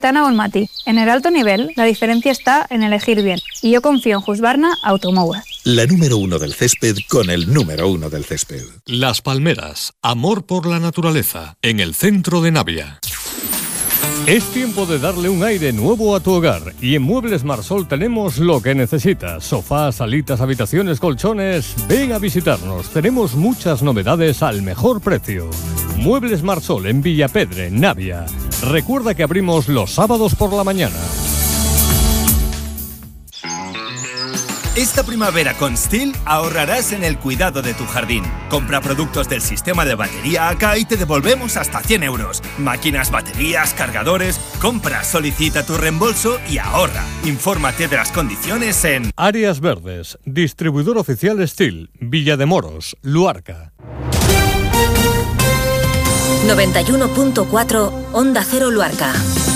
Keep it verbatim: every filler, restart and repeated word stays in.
Tana Bonmati, en el alto nivel la diferencia está en elegir bien y yo confío en Husqvarna Automower. La número uno del césped con el número uno del césped. Las Palmeras, amor por la naturaleza, en el centro de Navia. Es tiempo de darle un aire nuevo a tu hogar y en Muebles Marsol tenemos lo que necesitas. Sofás, salitas, habitaciones, colchones. Ven a visitarnos, tenemos muchas novedades al mejor precio. Muebles Marsol en Villapedre, Navia. Recuerda que abrimos los sábados por la mañana. Esta primavera con Stihl ahorrarás en el cuidado de tu jardín. Compra productos del sistema de batería A K y te devolvemos hasta cien euros. Máquinas, baterías, cargadores. Compra, solicita tu reembolso y ahorra. Infórmate de las condiciones en Áreas Verdes, distribuidor oficial Stihl, Villa de Moros, Luarca. noventa y uno punto cuatro Onda Cero Luarca.